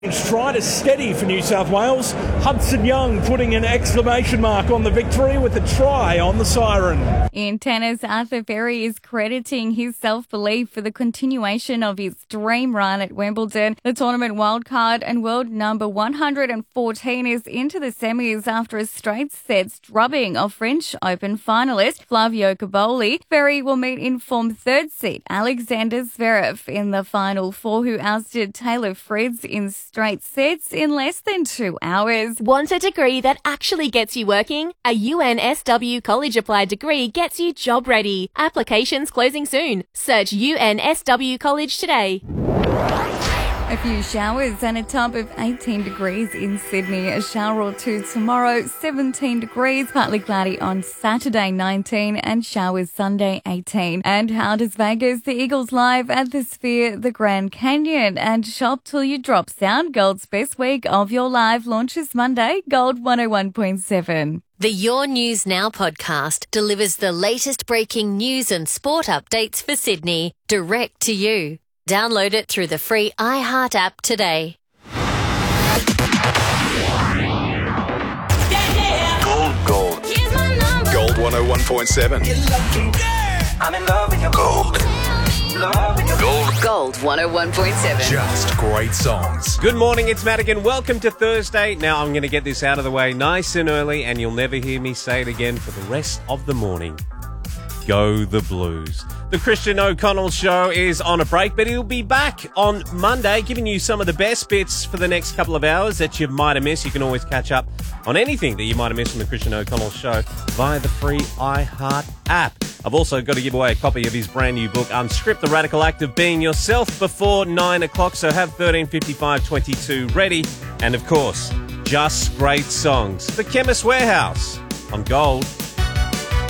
Stride is steady for New South Wales. Hudson Young putting an exclamation mark on the victory with a try on the siren. In tennis, Arthur Ferry is crediting his self-belief for the continuation of his dream run at Wimbledon. The tournament wildcard and world number 114 is into the semis after a straight sets drubbing of French Open finalist Flavio Cobolli. Ferry will meet in form third seed Alexander Zverev in the final four, who ousted Taylor Fritz in straight sets in less than 2 hours. Want a degree that actually gets you working? A UNSW college applied degree gets you job ready. Applications closing soon. Search UNSW College today. A few showers and a top of 18 degrees in Sydney. A shower or two tomorrow, 17 degrees. Partly cloudy on Saturday, 19, and showers Sunday, 18. And how does Vegas? The Eagles live at the Sphere, the Grand Canyon. And shop till you drop sound. Gold's best week of your live launches Monday. Gold 101.7. The Your News Now podcast delivers the latest breaking news and sport updates for Sydney, direct to you. Download it through the free iHeart app today. Gold. Gold 101.7. I'm in love with your gold. Gold 101.7. Just great songs. Good morning, it's Madigan. Welcome to Thursday. Now I'm going to get this out of the way nice and early, and you'll never hear me say it again for the rest of the morning. Go the Blues. The Christian O'Connell Show is on a break, but he'll be back on Monday, giving you some of the best bits for the next couple of hours that you might have missed. You can always catch up on anything that you might have missed from the Christian O'Connell Show via the free iHeart app. I've also got to give away a copy of his brand new book, Unscript, The Radical Act of Being Yourself, before 9 o'clock, so have 13:55:22 ready. And of course, just great songs. The Chemist Warehouse on Gold